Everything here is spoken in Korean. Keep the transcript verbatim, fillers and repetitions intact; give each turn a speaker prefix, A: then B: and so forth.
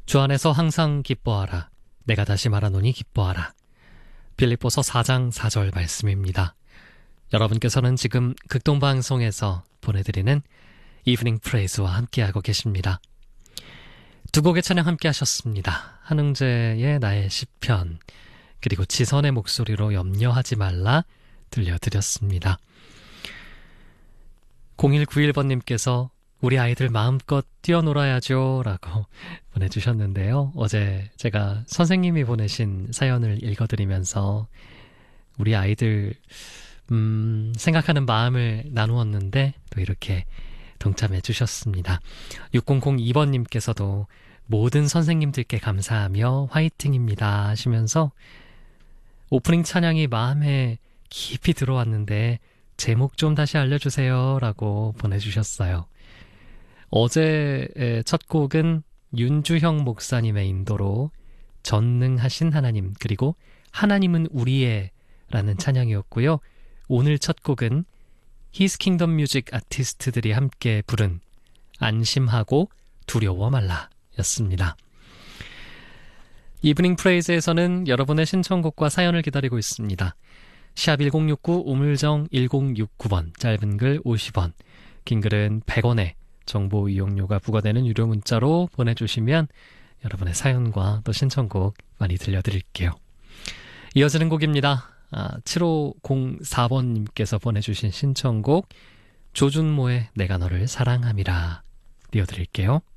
A: 주 안에서 항상 기뻐하라. 내가 다시 말하노니 기뻐하라. 빌립보서 사 장 사 절 말씀입니다. 여러분께서는 지금 극동방송에서 보내드리는 이브닝 프레이즈와 함께하고 계십니다. 두 곡의 찬양 함께 하셨습니다. 한흥재의 나의 시편, 그리고 지선의 목소리로 염려하지 말라 들려드렸습니다. 공일구일 번님께서 우리 아이들 마음껏 뛰어놀아야죠 라고 보내주셨는데요. 어제 제가 선생님이 보내신 사연을 읽어드리면서 우리 아이들 음, 생각하는 마음을 나누었는데 또 이렇게 동참해 주셨습니다. 육공공이 번님께서도 모든 선생님들께 감사하며 화이팅입니다 하시면서 오프닝 찬양이 마음에 깊이 들어왔는데 제목 좀 다시 알려주세요 라고 보내주셨어요. 어제 첫 곡은 윤주형 목사님의 인도로 전능하신 하나님, 그리고 하나님은 우리의 라는 찬양이었고요. 오늘 첫 곡은 히스 킹덤 뮤직 아티스트들이 함께 부른 안심하고 두려워 말라 였습니다. 이브닝 프레이즈에서는 여러분의 신청곡과 사연을 기다리고 있습니다. 샵 일공육구 우물정 일공육구 번, 짧은 글 오십 원, 긴 글은 백 원에 정보 이용료가 부과되는 유료 문자로 보내주시면 여러분의 사연과 또 신청곡 많이 들려드릴게요. 이어지는 곡입니다. 아, 칠오공사 번님께서 보내주신 신청곡 조준모의 내가 너를 사랑함이라 띄워드릴게요.